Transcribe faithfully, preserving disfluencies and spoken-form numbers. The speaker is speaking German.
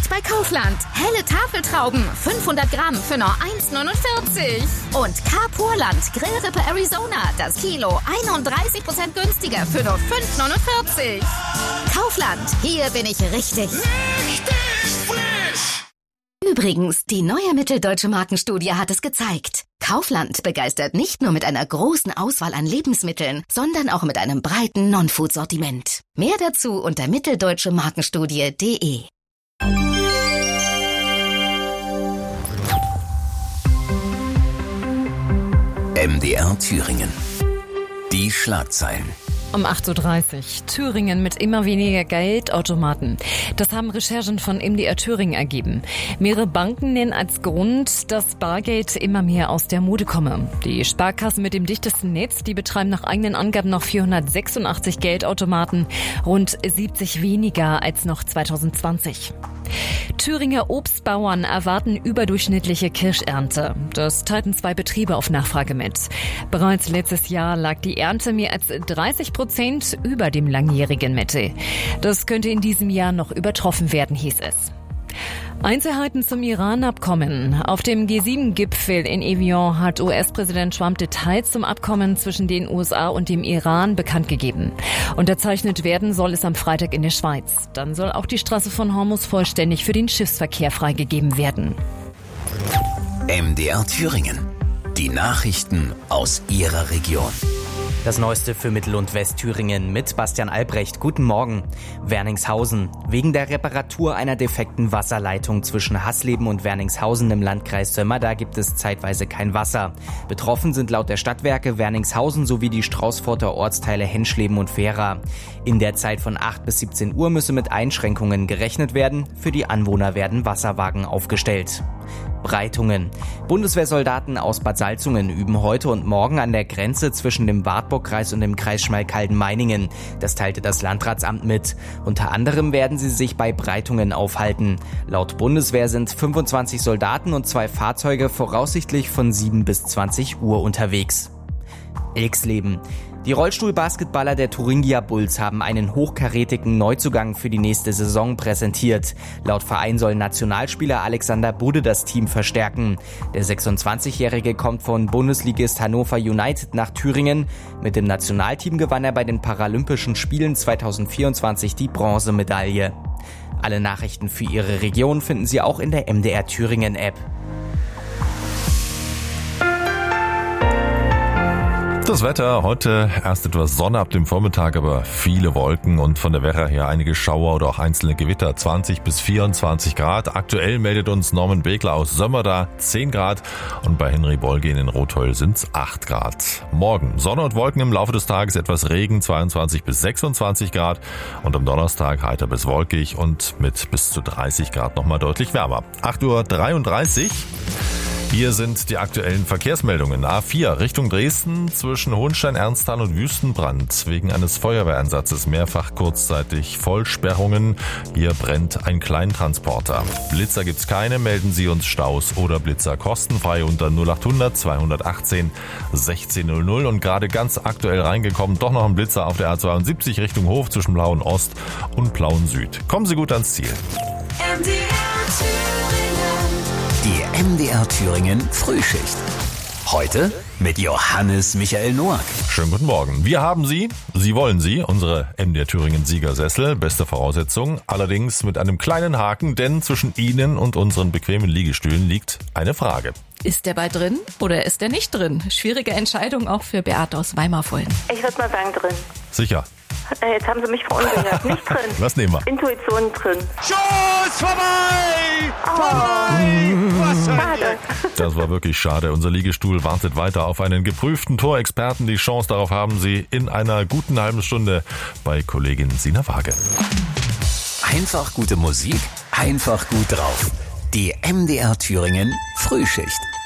Jetzt bei Kaufland. Helle Tafeltrauben, fünfhundert Gramm für nur eins neunundvierzig. Und Carpurland Grillrippe Arizona, das Kilo einunddreißig Prozent günstiger für nur fünf neunundvierzig. Kaufland, hier bin ich richtig. Richtig frisch! Übrigens, die neue Mitteldeutsche Markenstudie hat es gezeigt. Kaufland begeistert nicht nur mit einer großen Auswahl an Lebensmitteln, sondern auch mit einem breiten Non-Food-Sortiment. Mehr dazu unter mitteldeutsche markenstudie punkt de. M D R Thüringen. Die Schlagzeilen. Um acht Uhr dreißig. Thüringen mit immer weniger Geldautomaten. Das haben Recherchen von M D R Thüringen ergeben. Mehrere Banken nennen als Grund, dass Bargeld immer mehr aus der Mode komme. Die Sparkassen mit dem dichtesten Netz, die betreiben nach eigenen Angaben noch vierhundertsechsundachtzig Geldautomaten, rund siebzig weniger als noch zweitausendzwanzig. Thüringer Obstbauern erwarten überdurchschnittliche Kirschernte. Das teilten zwei Betriebe auf Nachfrage mit. Bereits letztes Jahr lag die Ernte mehr als dreißig Prozent über dem langjährigen Mittel. Das könnte in diesem Jahr noch übertroffen werden, hieß es. Einzelheiten zum Iran-Abkommen. Auf dem G sieben Gipfel in Evian hat U S-Präsident Trump Details zum Abkommen zwischen den U S A und dem Iran bekannt gegeben. Unterzeichnet werden soll es am Freitag in der Schweiz. Dann soll auch die Straße von Hormuz vollständig für den Schiffsverkehr freigegeben werden. M D R Thüringen. Die Nachrichten aus Ihrer Region. Das Neueste für Mittel- und Westthüringen mit Bastian Albrecht. Guten Morgen. Werningshausen. Wegen der Reparatur einer defekten Wasserleitung zwischen Hasleben und Werningshausen im Landkreis Sömmerda gibt es zeitweise kein Wasser. Betroffen sind laut der Stadtwerke Werningshausen sowie die Straußfurter Ortsteile Henschleben und Vera. In der Zeit von acht bis siebzehn Uhr müsse mit Einschränkungen gerechnet werden. Für die Anwohner werden Wasserwagen aufgestellt. Breitungen. Bundeswehrsoldaten aus Bad Salzungen üben heute und morgen an der Grenze zwischen dem Wartburgkreis und dem Kreis Schmalkalden-Meiningen. Das teilte das Landratsamt mit. Unter anderem werden sie sich bei Breitungen aufhalten. Laut Bundeswehr sind fünfundzwanzig Soldaten und zwei Fahrzeuge voraussichtlich von sieben bis zwanzig Uhr unterwegs. Ilksleben. Die Rollstuhlbasketballer der Thuringia Bulls haben einen hochkarätigen Neuzugang für die nächste Saison präsentiert. Laut Verein soll Nationalspieler Alexander Budde das Team verstärken. Der sechsundzwanzigjährige kommt von Bundesligist Hannover United nach Thüringen. Mit dem Nationalteam gewann er bei den Paralympischen Spielen zweitausendvierundzwanzig die Bronzemedaille. Alle Nachrichten für Ihre Region finden Sie auch in der M D R Thüringen App. Das Wetter, heute erst etwas Sonne ab dem Vormittag, aber viele Wolken und von der Werra her einige Schauer oder auch einzelne Gewitter, zwanzig bis vierundzwanzig Grad. Aktuell meldet uns Norman Begler aus Sömmerda zehn Grad und bei Henry Bolgen in Rothheul sind es acht Grad. Morgen Sonne und Wolken im Laufe des Tages, etwas Regen, zweiundzwanzig bis sechsundzwanzig Grad und am Donnerstag heiter bis wolkig und mit bis zu dreißig Grad nochmal deutlich wärmer. acht Uhr dreiunddreißig. Hier sind die aktuellen Verkehrsmeldungen. A vier Richtung Dresden zwischen Hohenstein, Ernsthal und Wüstenbrand. Wegen eines Feuerwehreinsatzes mehrfach kurzzeitig Vollsperrungen. Hier brennt ein Kleintransporter. Blitzer gibt's keine. Melden Sie uns Staus oder Blitzer kostenfrei unter null achthundert zweihundertachtzehn sechzehnhundert. Und gerade ganz aktuell reingekommen, doch noch ein Blitzer auf der A zweiundsiebzig Richtung Hof zwischen Blauen Ost und Blauen Süd. Kommen Sie gut ans Ziel. M D R Thüringen. Die M D R Thüringen Frühschicht. Heute mit Johannes Michael Noack. Schönen guten Morgen. Wir haben Sie, Sie wollen Sie, unsere M D R Thüringen Siegersessel. Beste Voraussetzung, allerdings mit einem kleinen Haken, denn zwischen Ihnen und unseren bequemen Liegestühlen liegt eine Frage. Ist der Ball drin oder ist der nicht drin? Schwierige Entscheidung auch für Beate aus Weimarvollen. Ich würde mal sagen drin. Sicher. Jetzt haben Sie mich verunsichert. Nicht drin. Was nehmen wir? Intuition drin. Schuss vorbei! Vorbei! Was Schade. Das war wirklich schade. Unser Liegestuhl wartet weiter auf einen geprüften Torexperten. Die Chance darauf haben Sie in einer guten halben Stunde bei Kollegin Sina Waage. Einfach gute Musik, einfach gut drauf. Die M D R Thüringen Frühschicht.